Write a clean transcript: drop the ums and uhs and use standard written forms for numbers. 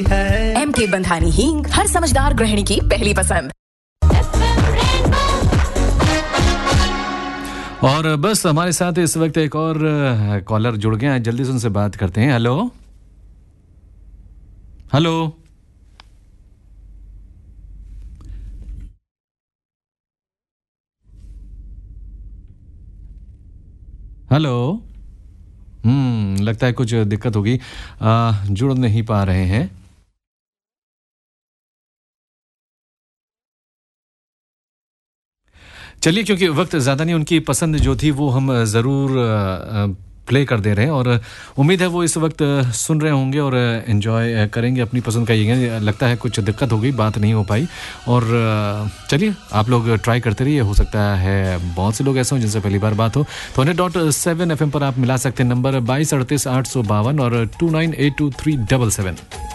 M के बंधानी हींग, हर समझदार गृहिणी की पहली पसंद। और बस हमारे साथ इस वक्त एक और कॉलर जुड़ गए हैं, जल्दी से उनसे बात करते हैं। Hello hello hello. लगता है कुछ दिक्कत होगी, जुड़ नहीं पा रहे हैं। चलिए, क्योंकि वक्त ज़्यादा नहीं, उनकी पसंद जो थी वो हम ज़रूर प्ले कर दे रहे हैं और उम्मीद है वो इस वक्त सुन रहे होंगे और एंजॉय करेंगे अपनी पसंद का। ये लगता है कुछ दिक्कत हो गई, बात नहीं हो पाई। और चलिए, आप लोग ट्राई करते रहिए, हो सकता है बहुत से लोग ऐसे हों जिनसे पहली बार बात हो। तो 100.7 FM पर आप मिला सकते हैं नंबर 22 38 852 और 2982 377।